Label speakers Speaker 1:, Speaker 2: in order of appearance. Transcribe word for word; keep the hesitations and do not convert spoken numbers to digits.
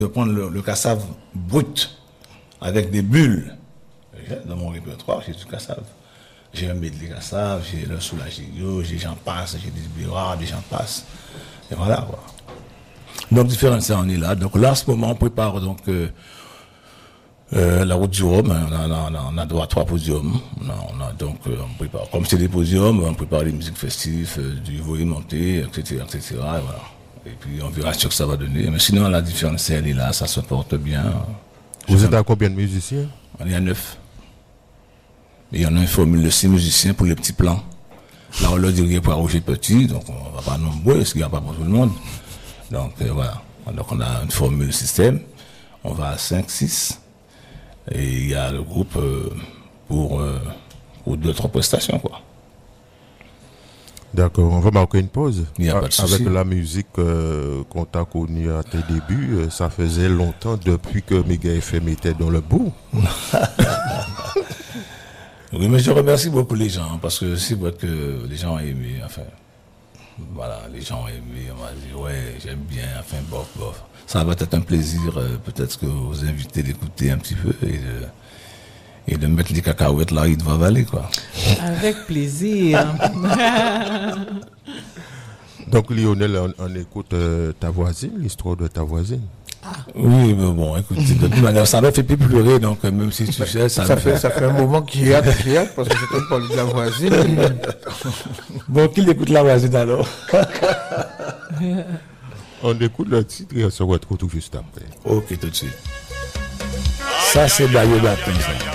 Speaker 1: de prendre le, le cassave brut avec des bulles. Dans mon répertoire, j'ai du cassave. J'ai un medley cassave, j'ai le soulagio, j'ai j'en passe, j'ai des biras, des j'en passe. Et voilà quoi. Donc différents on est là. Donc là, en ce moment, on prépare donc euh, euh, la route du Rhum. On a, on a, on a droit à trois podiums. On a, on a donc euh, on prépare. Comme c'est des podiums, on prépare les musiques festives, euh, du volume monté, et cetera, et cetera. Et voilà. Et puis on verra ce que ça va donner. Mais sinon, la différence elle est là, ça se porte bien.
Speaker 2: Vous Je êtes à combien de musiciens?
Speaker 1: On est à neuf. Mais il y en a une formule de six musiciens pour les petits plans. Là, on leur dirait pour Roger Petit, donc on va pas nombreux, parce qu'il n'y a pas pour tout le monde. Donc euh, voilà. Donc on a une formule de système. On va à cinq, six. Et il y a le groupe euh, pour, euh, pour deux, trois prestations, quoi.
Speaker 2: D'accord, on va marquer une pause.
Speaker 1: Il n'y a pas de souci.
Speaker 2: Avec la musique euh, qu'on t'a connue à tes débuts, euh, ça faisait longtemps depuis que Méga F M était dans le bout.
Speaker 1: Oui, mais je remercie beaucoup les gens, parce que c'est vrai que les gens ont aimé, enfin, voilà, les gens ont aimé, on m'a dit, ouais, j'aime bien, enfin, bof, bof. Ça va être un plaisir, euh, peut-être que vous invitez d'écouter un petit peu et de, et de mettre les cacahuètes là, il va valer, quoi.
Speaker 3: Avec plaisir.
Speaker 2: Donc, Lionel, on, on écoute euh, ta voisine, l'histoire de ta voisine.
Speaker 1: Ah. Oui, mais bon, écoute, de toute manière, ça m'a fait plus pleurer, donc même si tu sais, ça,
Speaker 4: ça fait, ça fait un moment qu'il y a, qu'il y a, parce que je t'ai parlé de la voisine.
Speaker 1: Bon, qui écoute la voisine alors?
Speaker 2: On écoute le titre et on se retrouve tout juste après.
Speaker 1: Ok, tout de suite. Ça, c'est Bayo Batin, ça.